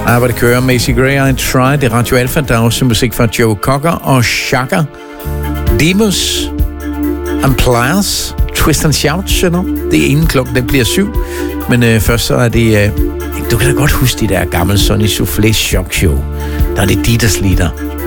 Nej, hvor det kører. Macy Gray, I Try. Det er Radio Alpha. Der er også musik fra Joe Cocker og Shaka. Demos, Ampliers, Twist and Shout, det er inden klokken, det bliver 7. Men først så er det... du kan da godt huske de der gamle Sonny Soufflé Shock Show. Der er det Dieters Lieder.